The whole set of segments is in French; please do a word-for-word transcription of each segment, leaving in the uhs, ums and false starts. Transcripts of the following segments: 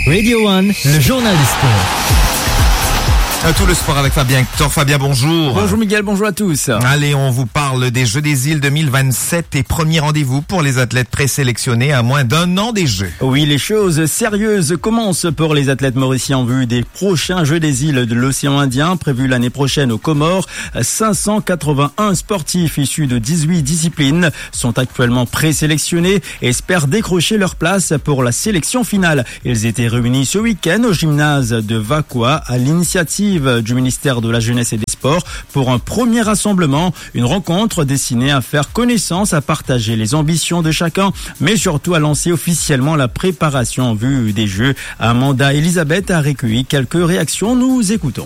Radio One, le journal du sport. Tout le sport avec Fabien Hector. Fabien, bonjour. Bonjour Miguel, bonjour à tous. Allez, on vous parle des Jeux des Îles deux mille vingt-sept et premier rendez-vous pour les athlètes présélectionnés à moins d'un an des Jeux. Oui, les choses sérieuses commencent pour les athlètes mauriciens en vue des prochains Jeux des Îles de l'océan Indien prévus l'année prochaine aux Comores. cinq cent quatre-vingt-un sportifs issus de dix-huit disciplines sont actuellement présélectionnés et espèrent décrocher leur place pour la sélection finale. Ils étaient réunis ce week-end au gymnase de Vakwa à l'initiative du ministère de la Jeunesse et des Sports pour un premier rassemblement, une rencontre destinée à faire connaissance, à partager les ambitions de chacun, mais surtout à lancer officiellement la préparation en vue des Jeux. Amanda Elisabeth a recueilli quelques réactions, nous écoutons.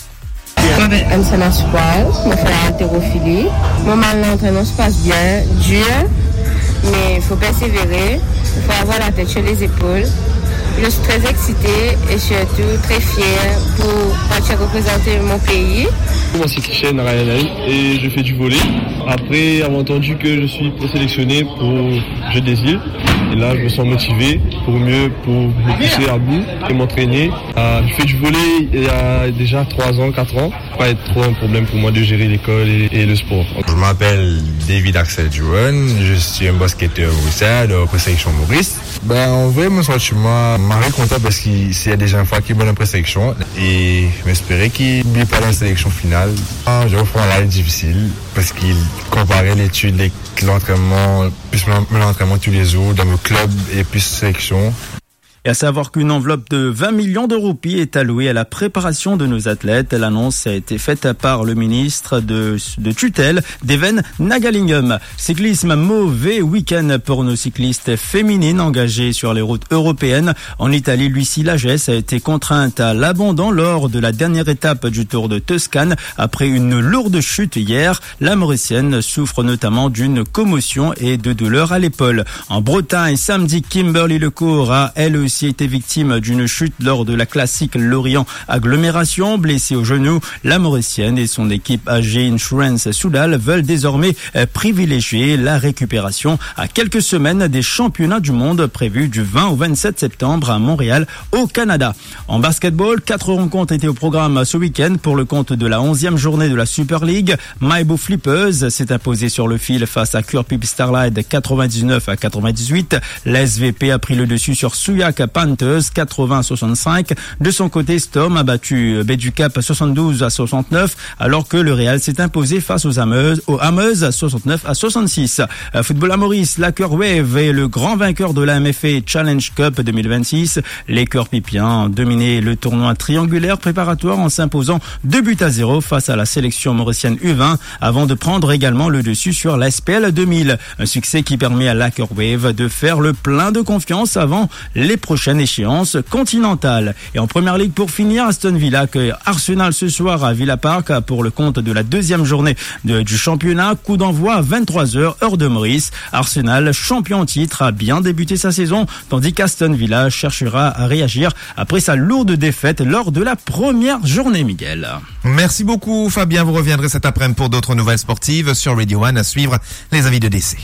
Je m'appelle Amsana Soupal, je fais haltérophilie. Mon mal d'entraînement se passe bien, dur, mais il faut persévérer, il faut avoir la tête sur les épaules. Je suis très excitée et surtout très fière pour partir représenter mon pays. Moi c'est Christian Narayanai et je fais du volley. Après avoir entendu que je suis présélectionné pour Jeux des Îles, et là je me sens motivé pour mieux pour me pousser à bout et m'entraîner. Euh, je fais du volley il y a déjà trois ans, quatre ans. Pas être trop un problème pour moi de gérer l'école et, et le sport. Je m'appelle David Axel Juan, je suis un basketteur mauricien de présélection Maurice. Ben en vrai mon sentiment m'a content parce qu'il y a déjà une fois qu'il est en présélection et j'espérais qu'il n'est pas dans la sélection finale. Je reprends un live difficile parce qu'il comparait l'étude, l'entraînement, plus l'entraînement tous les jours dans le club et plus sélection. Et à savoir qu'une enveloppe de vingt millions de roupies est allouée à la préparation de nos athlètes. L'annonce a été faite par le ministre de, de tutelle, Deven Nagalingam. Cyclisme, mauvais week-end pour nos cyclistes féminines engagées sur les routes européennes. En Italie, Lucie Lagesse a été contrainte à l'abandon lors de la dernière étape du Tour de Toscane après une lourde chute hier. La Mauricienne souffre notamment d'une commotion et de douleurs à l'épaule. En Bretagne, samedi, Kimberly Lecourt a elle aussi été victime d'une chute lors de la classique Lorient Agglomération. Blessée au genou, la Mauricienne et son équipe A G Insurance Soudal veulent désormais privilégier la récupération à quelques semaines des championnats du monde prévus du vingt au vingt-sept septembre à Montréal, au Canada. En basketball, quatre rencontres étaient au programme ce week-end pour le compte de la onzième journée de la Super League. Maïbo Flippers s'est imposé sur le fil face à Curpip Starlight quatre-vingt-dix-neuf à quatre-vingt-dix-huit. La S V P a pris le dessus sur Souillac Panthers quatre-vingts à soixante-cinq. De son côté, Storm a battu Béducap soixante-douze à soixante-neuf, alors que le Real s'est imposé face aux Hameuses, aux Hameuses soixante-neuf à soixante-six. Football à Maurice, la Cœur Wave est le grand vainqueur de la M F A Challenge Cup deux mille vingt-six. Les Cœurs Pipiens ont dominé le tournoi triangulaire préparatoire en s'imposant deux buts à zéro face à la sélection mauricienne U vingt, avant de prendre également le dessus sur la S P L deux mille. Un succès qui permet à la Cœur Wave de faire le plein de confiance avant les prochaines échéance continentale. Et en première ligue, pour finir, Aston Villa accueille Arsenal ce soir à Villa Park pour le compte de la deuxième journée de, du championnat. Coup d'envoi à vingt-trois heures, heure de Maurice. Arsenal, champion en titre, a bien débuté sa saison, tandis qu'Aston Villa cherchera à réagir après sa lourde défaite lors de la première journée, Miguel. Merci beaucoup, Fabien. Vous reviendrez cet après-midi pour d'autres nouvelles sportives sur Radio One. À suivre les avis de décès.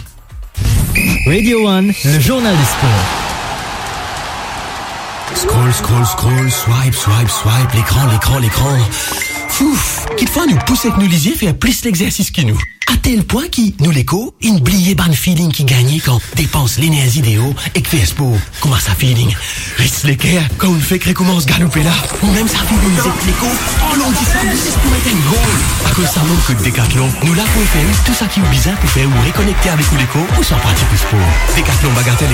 Radio One, le journal du sport. Scroll, scroll, scroll, swipe, swipe, swipe, l'écran, l'écran, l'écran. Fouf, qu'il faut nous pousser avec nous lisier faire plus l'exercice que nous. À tel point qui, nous l'écho, une bliée ban feeling qui gagne quand dépense l'énergie idéaux et que fait sport. Comment ça feeling? Reste l'équerre, quand on fait que recommence galoper là. Ou même ça fait une zette l'écho. Oh l'on dit ça, c'est pour mettre un goal. À cause ça manque que Décathlon. Nous là pour faire tout ça qui est bizarre pour faire ou réconnecter avec l'écho ou sans pratique le sport. Décathlon bagatelle.